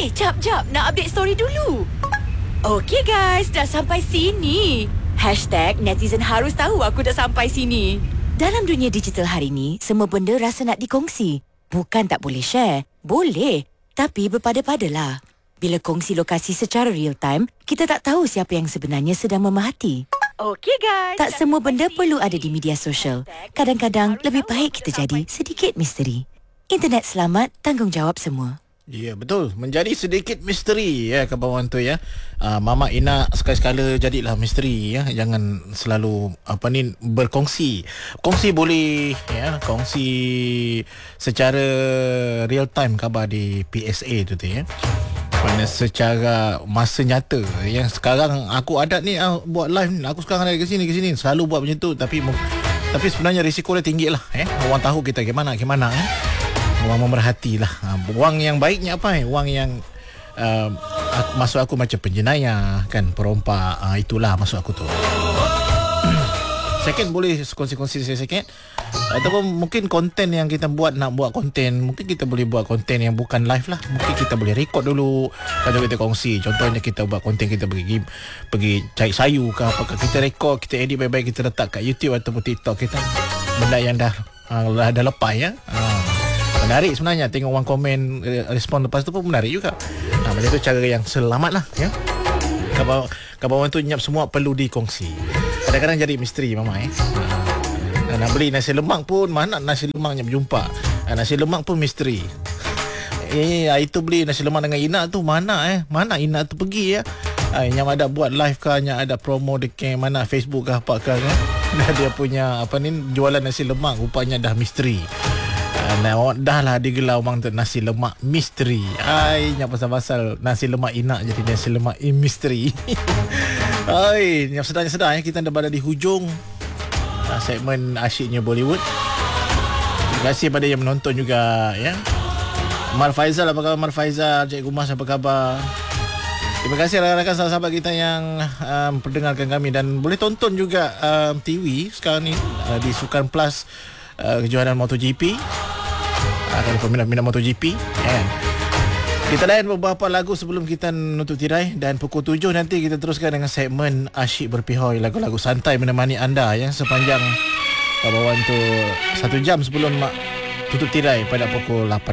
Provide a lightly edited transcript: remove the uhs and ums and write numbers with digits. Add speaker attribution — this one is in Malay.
Speaker 1: Jap. Nak update story dulu. Okey guys, dah sampai sini. #netizen harus tahu aku dah sampai sini. Dalam dunia digital hari ni, semua benda rasa nak dikongsi. Bukan tak boleh share. Boleh. Tapi berpada-padalah. Bila kongsi lokasi secara real time, kita tak tahu siapa yang sebenarnya sedang memerhati. Okey guys. Tak semua benda perlu ada di media sosial. Kadang-kadang lebih baik kita jadi sedikit misteri. Internet selamat, tanggungjawab semua.
Speaker 2: Ya, betul. Menjadi sedikit misteri ya kawan tu ya. Mama Ina sekali-sekala jadilah misteri ya. Jangan selalu berkongsi. Kongsi boleh ya, kongsi secara real time khabar di PSA tu ya. Mana secara masa nyata yang sekarang aku ada ni buat live ni, aku sekarang ada ke sini selalu buat macam tu, tapi sebenarnya risiko dia tinggi lah orang tahu kita gimana orang memerhatilah. Wang yang baiknya apa wang yang masuk aku macam penjenayah kan, perompak, itulah masuk aku tu. Second boleh kongsi-kongsi second. Ataupun mungkin konten yang kita buat, nak buat konten, mungkin kita boleh buat konten yang bukan live lah. Mungkin kita boleh record dulu, baru kita kongsi. Contohnya kita buat konten, kita pergi cari sayu ke apa ke, kita record, kita edit baik-baik, kita letak kat YouTube ataupun TikTok kita. Benda yang dah lepas ya. Menarik sebenarnya, tengok orang komen respon lepas tu pun menarik juga. Macam tu cara yang selamat lah ya. Kawan tu nyap semua perlu dikongsi. Kadang-kadang jadi misteri mama nak beli nasi lemak pun, mana nasi lemaknya berjumpa. Nasi lemak pun misteri. Itu beli nasi lemak dengan Ina tu mana Ina tu pergi ya. Yang ada buat live ke, yang ada promo dekat mana Facebook ke apa ke kan. Dia punya jualan nasi lemak rupanya dah misteri. Dah lah digelar orang tu nasi lemak misteri. Yang pasal-pasal nasi lemak Ina jadi nasi lemak misteri. Yang sedar ya, kita dah berada di hujung segmen asyiknya Bollywood. Terima kasih pada yang menonton juga ya. Mar Faizal, apa khabar Mar Faizal? Cikgu Mas, apa khabar? Terima kasih rakan-rakan sahabat kita yang mendengarkan kami, dan boleh tonton juga TV sekarang ni di Sukan Plus, kejuaraan MotoGP. Akan peminat-peminat MotoGP kan. Kita layan beberapa lagu sebelum kita menutup tirai, dan pukul 7 nanti kita teruskan dengan segmen Asyik Berpihoi, lagu-lagu santai menemani anda ya sepanjang kawan tu 1 jam sebelum tutup tirai pada pukul 8.